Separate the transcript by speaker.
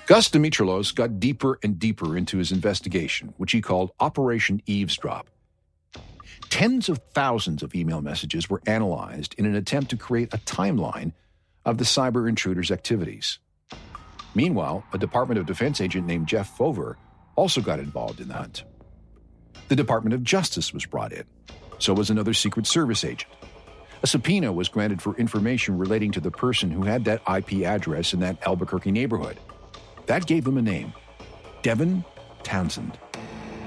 Speaker 1: Gus Dimitrilos got deeper and deeper into his investigation, which he called Operation Eavesdrop. Tens of thousands of email messages were analyzed in an attempt to create a timeline of the cyber intruder's activities. Meanwhile, a Department of Defense agent named Jeff Fover also got involved in the hunt. The Department of Justice was brought in. So was another Secret Service agent. A subpoena was granted for information relating to the person who had that IP address in that Albuquerque neighborhood. That gave them a name, Devin Townsend.